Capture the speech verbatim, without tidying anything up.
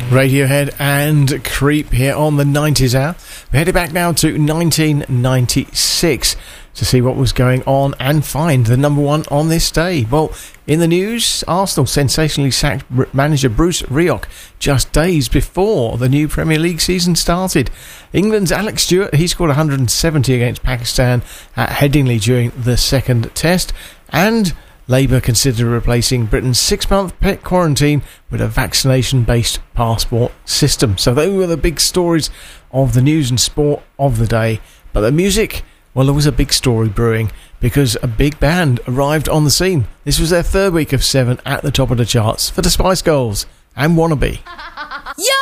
Radiohead and Creep here on the nineties hour. We're headed back now to nineteen ninety-six to see what was going on and find the number one on this day. Well, in the news, Arsenal sensationally sacked manager Bruce Rioch just days before the new Premier League season started. England's Alex Stewart, he scored one hundred seventy against Pakistan at Headingley during the second test. And Labour considered replacing Britain's six-month pet quarantine with a vaccination-based passport system. So those were the big stories of the news and sport of the day. But the music, well, there was a big story brewing because a big band arrived on the scene. This was their third week of seven at the top of the charts for the Spice Girls and Wannabe. Yo!